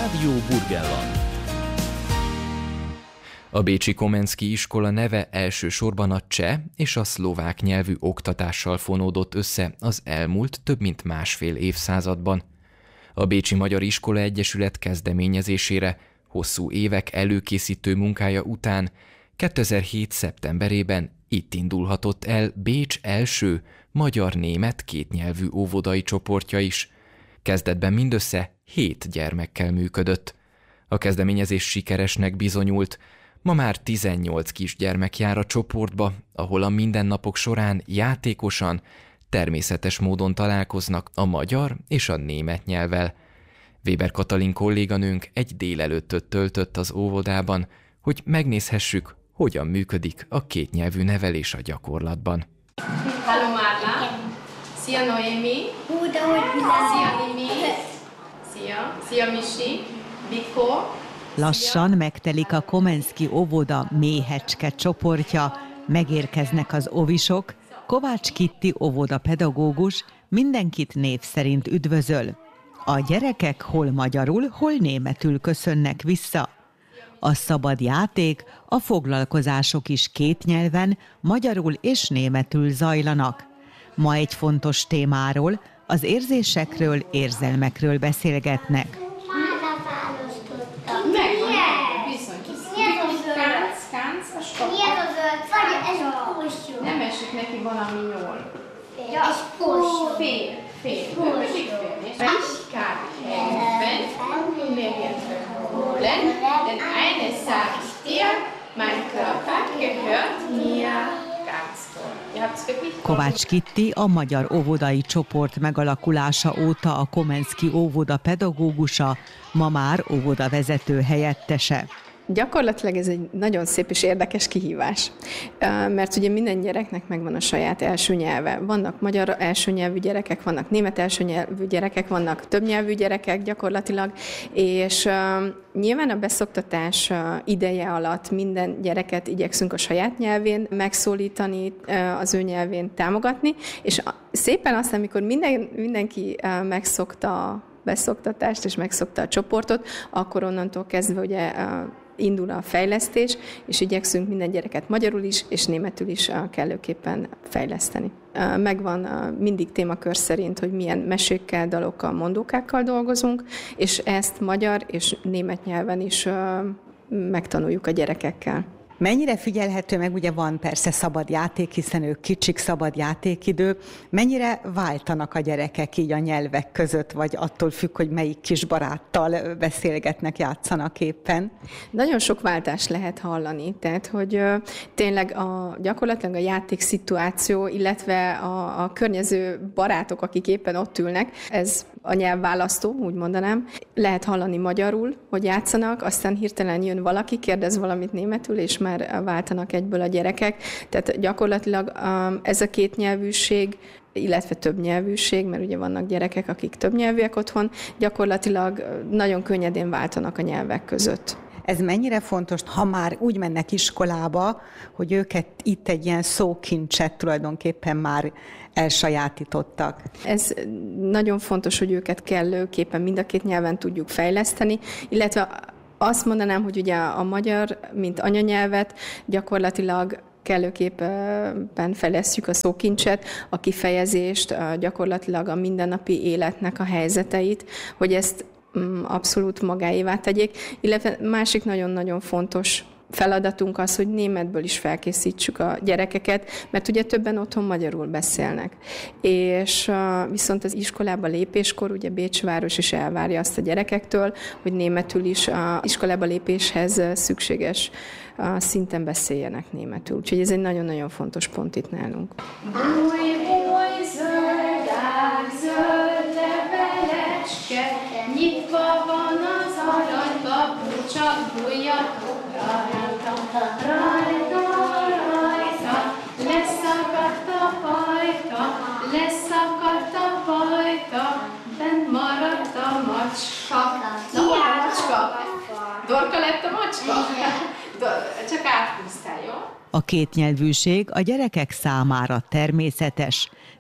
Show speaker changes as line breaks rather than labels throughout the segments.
Rádió Burgenland. A bécsi Komenszki iskola neve elsősorban a cseh és a szlovák nyelvű oktatással fonódott össze az elmúlt több mint másfél évszázadban. A Bécsi Magyar Iskola Egyesület kezdeményezésére hosszú évek előkészítő munkája után 2007. szeptemberében itt indulhatott el Bécs első magyar-német kétnyelvű óvodai csoportja is. Kezdetben mindössze 7 gyermekkel működött. A kezdeményezés sikeresnek bizonyult, ma már 18 kisgyermek jár a csoportba, ahol a mindennapok során játékosan, természetes módon találkoznak a magyar és a német nyelvvel. Weber Katalin kolléganőnk egy délelőttöt töltött az óvodában, hogy megnézhessük, hogyan működik a kétnyelvű nevelés a gyakorlatban.
Hallo Marla! Szia Noémi! Szia Nimi! Szia Misi! Biko!
Lassan megtelik a Komenszki óvoda méhecske csoportja, megérkeznek az óvisok, Kovács Kitti óvodapedagógus mindenkit név szerint üdvözöl. A gyerekek hol magyarul, hol németül köszönnek vissza. A szabad játék, a foglalkozások is két nyelven, magyarul és németül zajlanak. Ma egy fontos témáról, az érzésekről, érzelmekről beszélgetnek.
Nem esik neki valami jól. Fél. Ich kann helfen, mir wird verhohlen, denn eines sag ich dir, mein Körper gehört mir ganz toll.
Kovács Kitti a magyar óvodai csoport megalakulása óta a Komenszki óvoda pedagógusa, ma már óvodavezető helyettese.
Gyakorlatilag ez egy nagyon szép és érdekes kihívás, mert ugye minden gyereknek megvan a saját első nyelve. Vannak magyar első nyelvű gyerekek, vannak német első nyelvű gyerekek, vannak többnyelvű gyerekek gyakorlatilag, és nyilván a beszoktatás ideje alatt minden gyereket igyekszünk a saját nyelvén megszólítani, az ő nyelvén támogatni, és szépen aztán, amikor mindenki megszokta a beszoktatást és megszokta a csoportot, akkor onnantól kezdve ugye indul a fejlesztés, és igyekszünk minden gyereket magyarul is, és németül is kellőképpen fejleszteni. Megvan mindig témakör szerint, hogy milyen mesékkel, dalokkal, mondókákkal dolgozunk, és ezt magyar és német nyelven is megtanuljuk a gyerekekkel.
Mennyire figyelhető meg, ugye van persze szabad játék, hiszen ők kicsik, szabad játékidő, mennyire váltanak a gyerekek így a nyelvek között, vagy attól függ, hogy melyik kis baráttal beszélgetnek, játszanak éppen?
Nagyon sok váltást lehet hallani, tehát hogy tényleg gyakorlatilag a játékszituáció, illetve a környező barátok, akik éppen ott ülnek, ez a nyelvválasztó, úgy mondanám. Lehet hallani magyarul, hogy játszanak, aztán hirtelen jön valaki, kérdez valamit németül, és már váltanak egyből a gyerekek. Tehát gyakorlatilag ez a kétnyelvűség, illetve többnyelvűség, mert ugye vannak gyerekek, akik többnyelvűek otthon, gyakorlatilag nagyon könnyedén váltanak a nyelvek között.
Ez mennyire fontos, ha már úgy mennek iskolába, hogy őket itt egy ilyen szókincset tulajdonképpen már elsajátítottak?
Ez nagyon fontos, hogy őket kellőképpen mind a két nyelven tudjuk fejleszteni, illetve azt mondanám, hogy ugye a magyar, mint anyanyelvet gyakorlatilag kellőképpen fejlesztjük a szókincset, a kifejezést, gyakorlatilag a mindennapi életnek a helyzeteit, hogy ezt abszolút magáévá tegyék, illetve másik nagyon-nagyon fontos feladatunk az, hogy németből is felkészítsük a gyerekeket, mert ugye többen otthon magyarul beszélnek. És viszont az iskolába lépéskor ugye Bécsváros is elvárja azt a gyerekektől, hogy németül is az iskolába lépéshez szükséges szinten beszéljenek németül. Úgyhogy ez egy nagyon-nagyon fontos pont itt nálunk. Zöld levelecske, nyitva van az aranykapu, csak bújjatok rajta, leszakadt a pajta, benn maradt a macska. Na, hol a macska? Dorka lett a macska? Csak áthúztál, jó?
A kétnyelvűség a gyerekek számára természetes.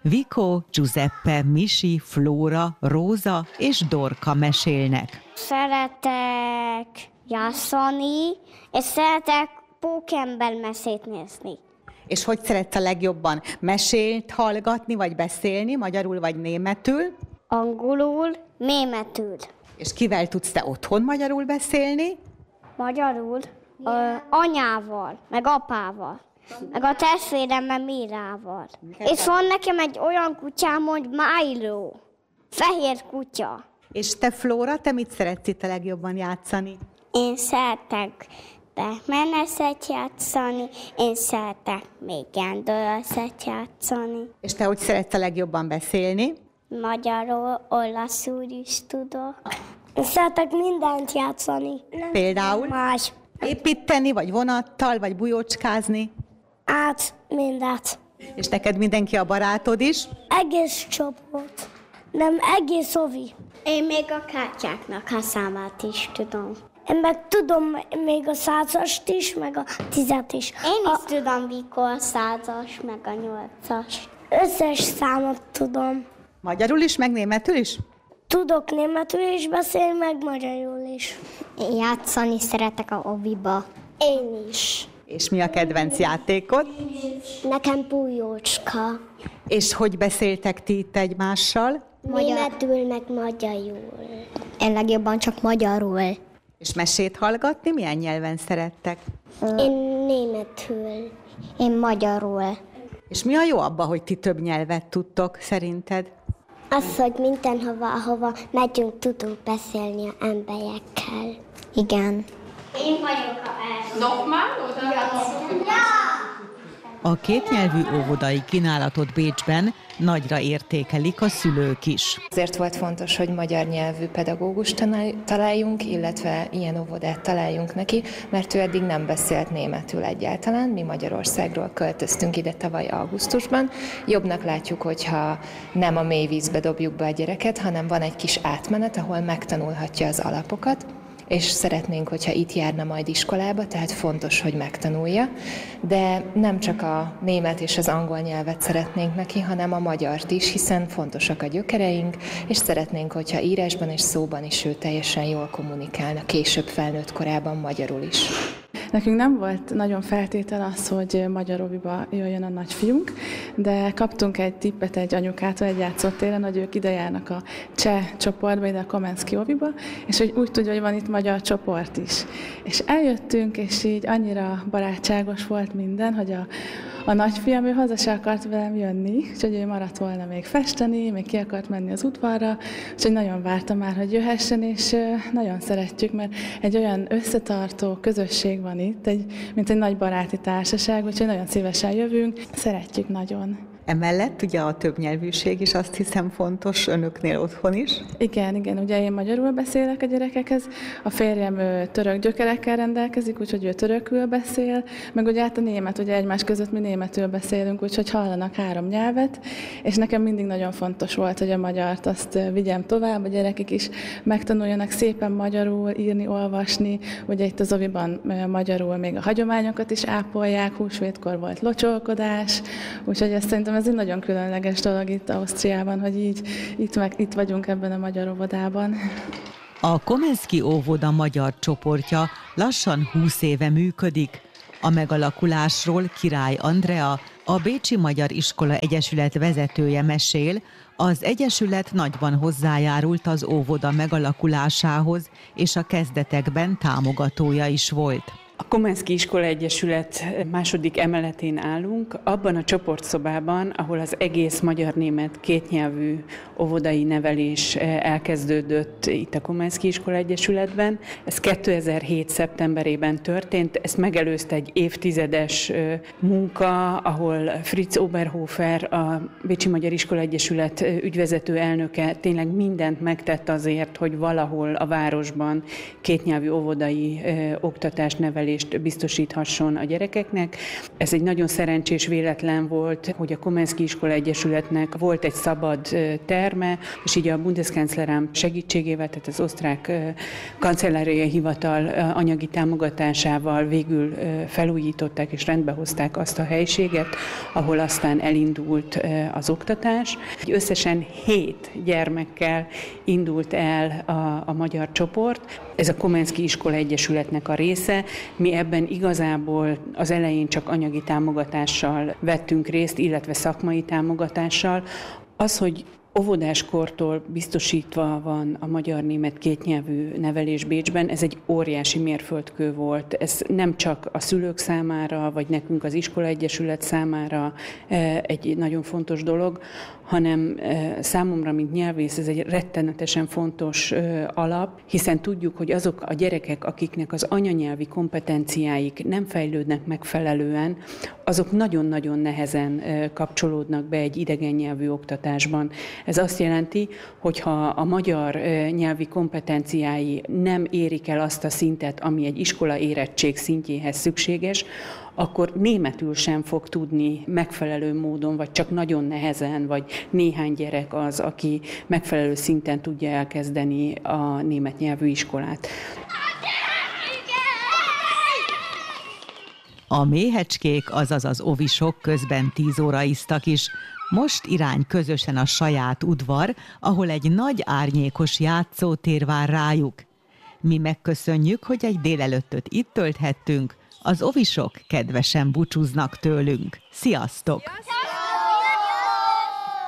Vico, Giuseppe, Misi, Flóra, Róza és Dorka mesélnek.
Szeretek játszani, és szeretek pókember mesét nézni.
És hogy szeretsz a legjobban mesét hallgatni, vagy beszélni, magyarul vagy németül?
Angolul, németül.
És kivel tudsz te otthon magyarul beszélni?
Magyarul, anyával, meg apával, meg a testvéremmel Mírával. És van nekem egy olyan kutyám, hogy Milo, fehér kutya.
És te, Flóra, te mit szeretsz itt a legjobban játszani?
Én szeretek Batman-eszet játszani, én szeretek még Gendor-eszet játszani.
És te hogy szeretsz a legjobban beszélni?
Magyarul, olaszul is tudok. Én szeretek mindent játszani.
Például?
Más.
Építeni, vagy vonattal, vagy bujócskázni?
Mindent.
És neked mindenki a barátod is?
Egész csoport. Nem, egész ovi. Én még a kártyáknak a számát is tudom. Én meg tudom még a 100-ast is, meg a 10-et is. Én is tudom, mikor a 100-as, meg a 8-as. Összes számot tudom.
Magyarul is, meg németül is?
Tudok németül is beszélni, meg magyarul is. Én játszani szeretek a oviba. Én is.
És mi a kedvenc játékod?
Nekem Pujócska.
És hogy beszéltek ti itt egymással?
Németül, meg magyarul. Én legjobban csak magyarul.
És mesét hallgatni milyen nyelven szerettek?
Én németül. Én magyarul.
És mi a jó abban, hogy ti több nyelvet tudtok, szerinted?
Az, hogy ahova megyünk, tudunk beszélni az emberekkel. Igen. Én vagyok a
A kétnyelvű óvodai kínálatot Bécsben nagyra értékelik a szülők is.
Ezért volt fontos, hogy magyar nyelvű pedagógust találjunk, illetve ilyen óvodát találjunk neki, mert ő eddig nem beszélt németül egyáltalán. Mi Magyarországról költöztünk ide tavaly augusztusban. Jobbnak látjuk, hogyha nem a mély vízbe dobjuk be a gyereket, hanem van egy kis átmenet, ahol megtanulhatja az alapokat, és szeretnénk, hogyha itt járna majd iskolába, tehát fontos, hogy megtanulja, de nem csak a német és az angol nyelvet szeretnénk neki, hanem a magyart is, hiszen fontosak a gyökereink, és szeretnénk, hogyha írásban és szóban is ő teljesen jól kommunikálna, később felnőtt korában magyarul is.
Nekünk nem volt nagyon feltétel az, hogy magyar oviba jöjjön a nagyfiunk, de kaptunk egy tippet egy anyukától egy játszótéren, hogy ők ide járnak a cseh csoportba, ide a Komenszki oviba, és hogy úgy tudja, hogy van itt magyar csoport is. És eljöttünk, és így annyira barátságos volt minden, hogy a nagyfiam, ő haza se akart velem jönni, úgyhogy ő maradt volna még festeni, még ki akart menni az udvarra, úgyhogy nagyon vártam már, hogy jöhessen, és nagyon szeretjük, mert egy olyan összetartó közösség van itt, mint egy nagy baráti társaság, úgyhogy nagyon szívesen jövünk, szeretjük nagyon.
Emellett ugye a többnyelvűség is azt hiszem fontos önöknél otthon is.
Igen, ugye én magyarul beszélek a gyerekekhez, a férjem török gyökerekkel rendelkezik, úgyhogy ő törökül beszél, meg ugye a német, ugye egymás között mi németül beszélünk, úgyhogy hallanak 3 nyelvet, és nekem mindig nagyon fontos volt, hogy a magyart azt vigyem tovább, a gyerekek is megtanuljanak szépen magyarul írni, olvasni, ugye itt az oviban magyarul még a hagyományokat is ápolják, húsvétkor volt locsolkodás, úgyhogy ezt szerintem ez egy nagyon különleges dolog itt Ausztriában, hogy így itt vagyunk ebben a magyar óvodában.
A Komenszki óvoda magyar csoportja lassan 20 éve működik. A megalakulásról Király Andrea, a Bécsi Magyar Iskola Egyesület vezetője mesél, az egyesület nagyban hozzájárult az óvoda megalakulásához, és a kezdetekben támogatója is volt.
A Komenszki Iskola Egyesület második emeletén állunk, abban a csoportszobában, ahol az egész magyar-német kétnyelvű óvodai nevelés elkezdődött itt a Komenszki Iskola Egyesületben. Ez 2007. szeptemberében történt, ezt megelőzte egy évtizedes munka, ahol Fritz Oberhofer, a Bécsi Magyar Iskola Egyesület ügyvezető elnöke tényleg mindent megtett azért, hogy valahol a városban kétnyelvű óvodai oktatás nevelés nevelést biztosíthasson a gyerekeknek. Ez egy nagyon szerencsés véletlen volt, hogy a Komenszki Iskola Egyesületnek volt egy szabad terme, és így a Bundeskanzleramt segítségével, tehát az osztrák kancelláriai hivatal anyagi támogatásával végül felújították és rendbehozták azt a helyiséget, ahol aztán elindult az oktatás. Összesen 7 gyermekkel indult el a magyar csoport. Ez a Komenszki Iskola Egyesületnek a része. Mi ebben igazából az elején csak anyagi támogatással vettünk részt, illetve szakmai támogatással. Az, hogy óvodáskortól biztosítva van a magyar-német kétnyelvű nevelés Bécsben, ez egy óriási mérföldkő volt. Ez nem csak a szülők számára, vagy nekünk az iskolaegyesület számára egy nagyon fontos dolog, hanem számomra, mint nyelvész, ez egy rettenetesen fontos alap, hiszen tudjuk, hogy azok a gyerekek, akiknek az anyanyelvi kompetenciáik nem fejlődnek megfelelően, azok nagyon-nagyon nehezen kapcsolódnak be egy idegen nyelvű oktatásban. Ez azt jelenti, hogy ha a magyar nyelvi kompetenciái nem érik el azt a szintet, ami egy iskola érettség szintjéhez szükséges, akkor németül sem fog tudni megfelelő módon, vagy csak nagyon nehezen, vagy néhány gyerek az, aki megfelelő szinten tudja elkezdeni a német nyelvű iskolát.
A méhecskék, azaz az ovisok közben 10 óraiztak is. Most irány közösen a saját udvar, ahol egy nagy árnyékos játszótér vár rájuk. Mi megköszönjük, hogy egy délelőttöt itt tölthettünk, az ovisok kedvesen búcsúznak tőlünk. Sziasztok!